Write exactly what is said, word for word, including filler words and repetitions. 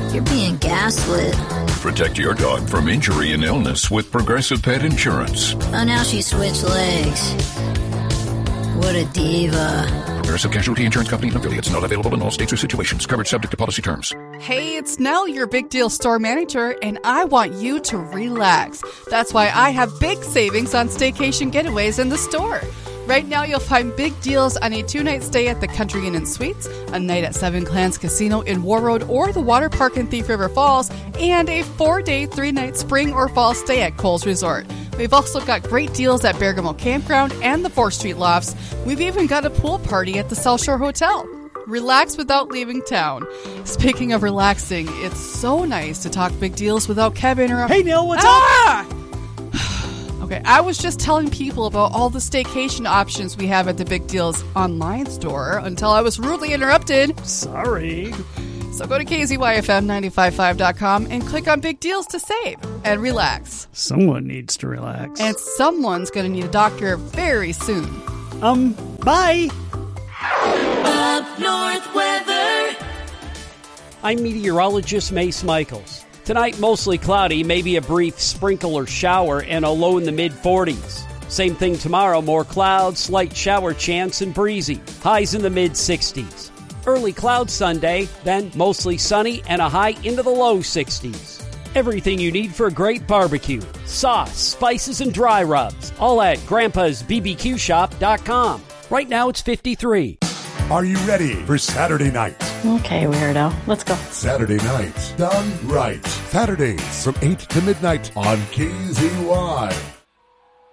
You're being gaslit. Protect your dog from injury and illness with Progressive Pet Insurance. Oh, now she switched legs. What a diva. Progressive Casualty Insurance Company and affiliates, not available in all states or situations. Coverage subject to policy terms. Hey, it's Nell, your Big Deal store manager, and I want you to relax. That's why I have big savings on staycation getaways in the store. Right now, you'll find big deals on a two-night stay at the Country Inn and Suites, a night at Seven Clans Casino in War Road or the Water Park in Thief River Falls, and a four-day, three-night spring or fall stay at Kohl's Resort. We've also got great deals at Bergamo Campground and the fourth Street Lofts. We've even got a pool party at the South Shore Hotel. Relax without leaving town. Speaking of relaxing, it's so nice to talk big deals without Kev interrupting. Hey, Neil, what's ah! up? Okay, I was just telling people about all the staycation options we have at the Big Deals online store until I was rudely interrupted. Sorry. So go to K Z Y F M nine five five dot com and click on Big Deals to save and relax. Someone needs to relax. And someone's going to need a doctor very soon. Um, bye. Up North weather. I'm meteorologist Mace Michaels. Tonight, mostly cloudy, maybe a brief sprinkle or shower, and a low in the mid forties. Same thing tomorrow, more clouds, slight shower chance, and breezy. Highs in the mid sixties. Early cloud Sunday, then mostly sunny and a high into the low sixties. Everything you need for a great barbecue. Sauce, spices, and dry rubs. All at grandpas b b q shop dot com. Right now it's fifty-three. Are you ready for Saturday night? Okay, weirdo. Let's go. Saturday night, done right. Saturdays from eight to midnight on K Z Y.